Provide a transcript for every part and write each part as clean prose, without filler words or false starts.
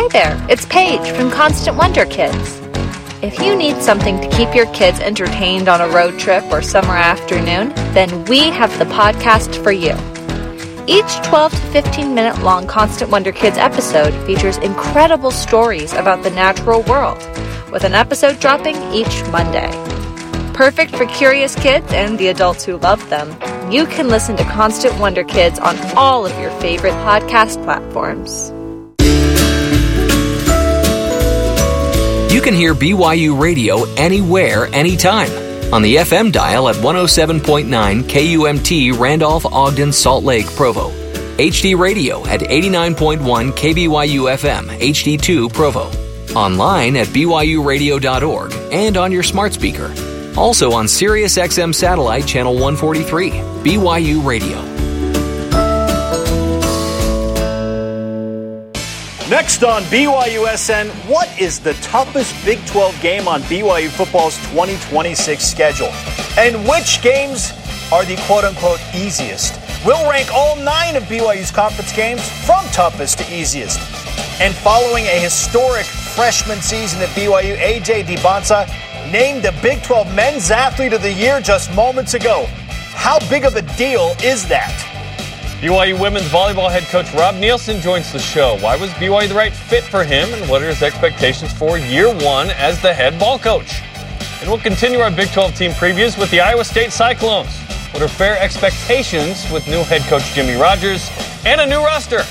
Hi there, it's Paige from Constant Wonder Kids. If you need something to keep your kids entertained on a road trip or summer afternoon, then we have the podcast for you. Each 12 to 15-minute long Constant Wonder Kids episode features incredible stories about the natural world, with an episode dropping each Monday. Perfect for curious kids and the adults who love them, you can listen to Constant Wonder Kids on all of your favorite podcast platforms. You can hear BYU Radio anywhere, anytime. On the FM dial at 107.9 KUMT Randolph-Ogden Salt Lake Provo. HD Radio at 89.1 KBYU FM HD2 Provo. Online at byuradio.org and on your smart speaker. Also on SiriusXM Satellite Channel 143. BYU Radio. Next on BYUSN, what is the toughest Big 12 game on BYU football's 2026 schedule? And which games are the quote-unquote easiest? We'll rank all 9 of BYU's conference games from toughest to easiest. And following a historic freshman season at BYU, A.J. DiBonsa named the Big 12 Men's Athlete of the Year just moments ago. How big of a deal is that? BYU women's volleyball head coach Rob Nielsen joins the show. Why was BYU the right fit for him, and what are his expectations for year one as the head ball coach? And we'll continue our Big 12 team previews with the Iowa State Cyclones. What are fair expectations with new head coach Jimmy Rogers and a new roster?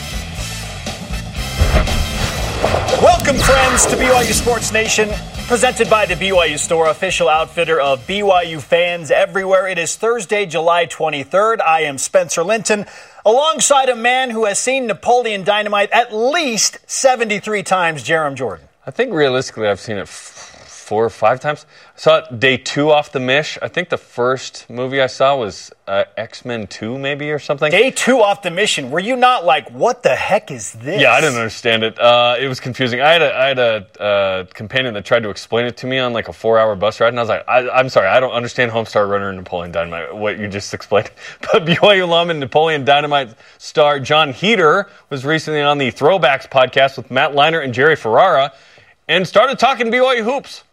Welcome, friends, to BYU Sports Nation, presented by the BYU Store, official outfitter of BYU fans everywhere. It is Thursday, July 23rd. I am Spencer Linton, alongside a man who has seen Napoleon Dynamite at least 73 times, Jerem Jordan. I think realistically I've seen it 4 or 5 times. I saw it day 2 off the Mish. I think the first movie I saw was X-Men 2 maybe or something. Day 2 off the mission. Were you not like, what the heck is this? Yeah, I didn't understand it. It was confusing. I had a companion that tried to explain it to me on like a 4-hour bus ride, and I was like, I'm sorry, I don't understand Homestar Runner and Napoleon Dynamite, what you just explained. But BYU alum and Napoleon Dynamite star Jon Heder was recently on the Throwbacks podcast with Matt Leinart and Jerry Ferrara and started talking BYU hoops.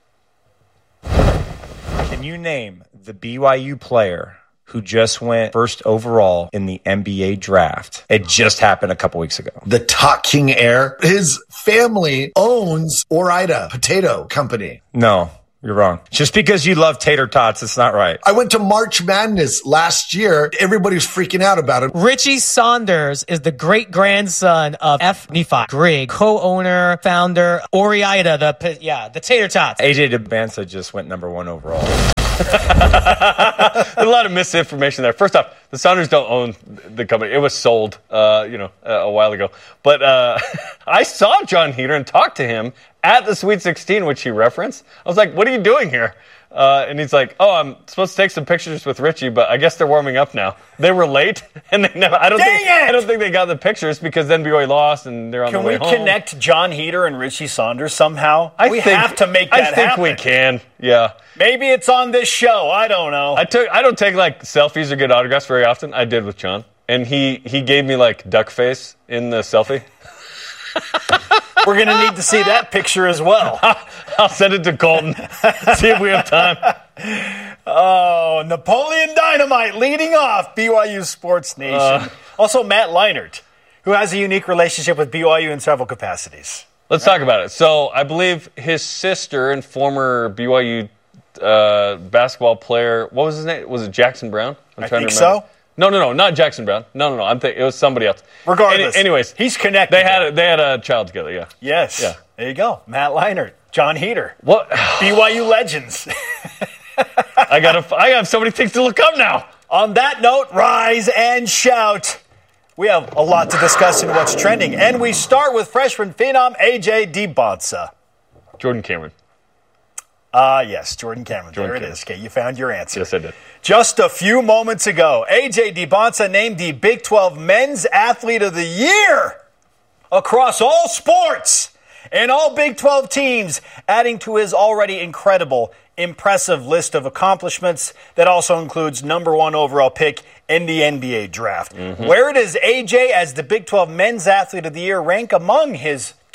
Can you name the BYU player who just went first overall in the NBA draft? It just happened a couple weeks ago. The Talk King Heir. His family owns Ore-Ida Potato Company. No, you're wrong. Just because you love tater tots, it's not right. I went to March Madness last year. Everybody's freaking out about it. Richie Saunders is the great-grandson of F. Nephi Grigg, co-owner, founder, Ore-Ida, the tater tots. A.J. DiBonsa just went number 1 overall. A lot of misinformation there. First off, the Sounders don't own the company. It was sold, a while ago. But I saw Jon Heder and talked to him at the Sweet 16, which he referenced. I was like, what are you doing here? And he's like, I'm supposed to take some pictures with Richie, but I guess they're warming up now. They were late, and they never. I don't think they got the pictures because then BYU lost, and they're on the way home. Can we connect Jon Heder and Richie Saunders somehow? We have to make that happen. I think we can. Yeah. Maybe it's on this show. I don't know. I don't take like selfies or get autographs very often. I did with John, and he gave me like duck face in the selfie. We're going to need to see that picture as well. I'll send it to Colton. See if we have time. Oh, Napoleon Dynamite leading off BYU Sports Nation. Also, Matt Leinart, who has a unique relationship with BYU in several capacities. Let's talk about it. So I believe his sister and former BYU basketball player, what was his name? Was it Jackson Brown? I think so. No, not Jackson Brown. No. It was somebody else. Regardless. Anyways, he's connected. They had a child together, yeah. Yes. Yeah. There you go. Matt Leinart, Jon Heder. What? BYU legends. I have so many things to look up now. On that note, rise and shout. We have a lot to discuss in what's trending, and we start with freshman phenom A.J. DiBonsa. Jordan Cameron. Yes, Jordan Cameron. There it is. Okay, you found your answer. Yes, I did. Just a few moments ago, A.J. DiBonsa named the Big 12 Men's Athlete of the Year across all sports and all Big 12 teams, adding to his already impressive list of accomplishments that also includes number 1 overall pick in the NBA draft. Mm-hmm. Where does A.J. as the Big 12 Men's Athlete of the Year rank among his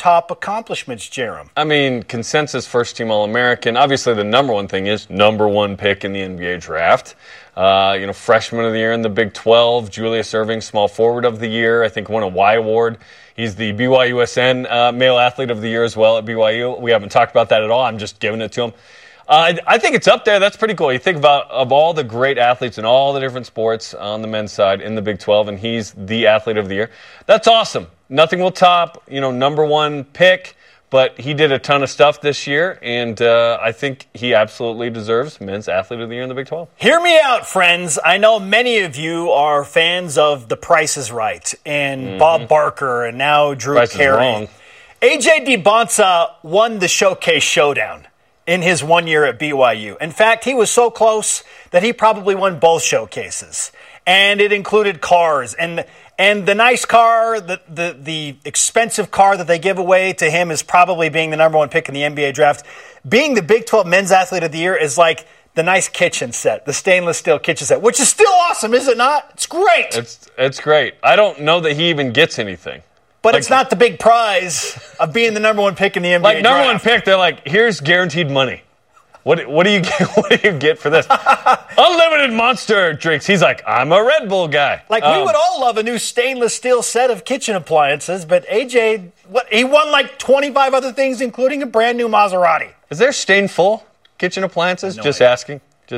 top accomplishments, Jerem? I mean, consensus first-team All-American. Obviously, the number one thing is number one pick in the NBA draft. Freshman of the year in the Big 12. Julius Erving, small forward of the year. I think won a Y Award. He's the BYUSN male athlete of the year as well at BYU. We haven't talked about that at all. I'm just giving it to him. I think it's up there. That's pretty cool. You think about of all the great athletes in all the different sports on the men's side in the Big 12, and he's the athlete of the year. That's awesome. Nothing will top, number one pick, but he did a ton of stuff this year, and I think he absolutely deserves men's athlete of the year in the Big 12. Hear me out, friends. I know many of you are fans of The Price is Right and Bob Barker and now Drew Price is Carey. wrong. AJ DiBonsa won the Showcase Showdown in his 1 year at BYU. In fact, he was so close that he probably won both showcases. And it included cars. And the nice car, the expensive car that they give away to him is probably being the number one pick in the NBA draft. Being the Big 12 Men's Athlete of the Year is like the nice kitchen set, the stainless steel kitchen set, which is still awesome, is it not? It's great. It's great. I don't know that he even gets anything. But it's not the big prize of being the number one pick in the NBA Like number draft. one pick, they're like, here's guaranteed money. What do you get? What do you get for this? Unlimited Monster drinks. He's like, I'm a Red Bull guy. Like, we would all love a new stainless steel set of kitchen appliances, but AJ, he won like 25 other things, including a brand new Maserati. Is there stain full kitchen appliances? Just asking.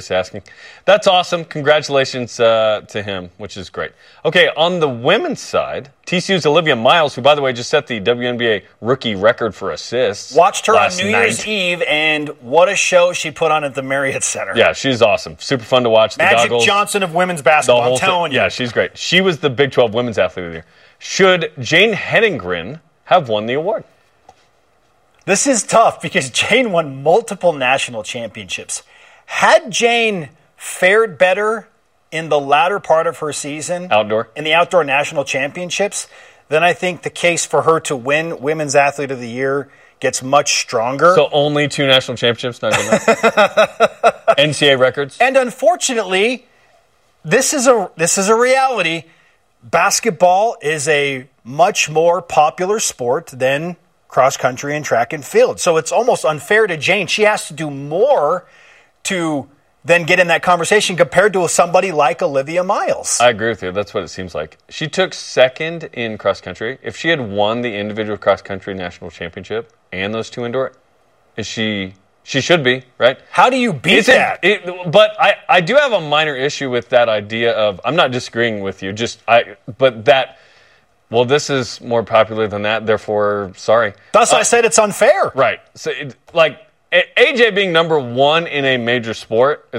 That's awesome. Congratulations to him, which is great. Okay, on the women's side, TCU's Olivia Miles, who, by the way, just set the WNBA rookie record for assists. Watched her on last New night. Year's Eve, and what a show she put on at the Marriott Center. Yeah, she's awesome. Super fun to watch. Magic the goggles, Johnson of women's the basketball, whole I'm telling you. Yeah, she's great. She was the Big 12 Women's Athlete of the Year. Should Jane Hedengren have won the award? This is tough because Jane won multiple national championships. Had Jane fared better in the latter part of her season, in the outdoor national championships, then I think the case for her to win Women's Athlete of the Year gets much stronger. So only 2 national championships, not good enough? NCAA records? And unfortunately, this is a reality. Basketball is a much more popular sport than cross country and track and field. So it's almost unfair to Jane. She has to do more to then get in that conversation compared to somebody like Olivia Miles. I agree with you. That's what it seems like. She took second in cross country. If she had won the individual cross country national championship and those 2 indoor, she should be, right? How do you beat that? But I do have a minor issue with that idea of, I'm not disagreeing with you, this is more popular than that, therefore, sorry. Thus I said it's unfair. Right. So, AJ being number one in a major sport,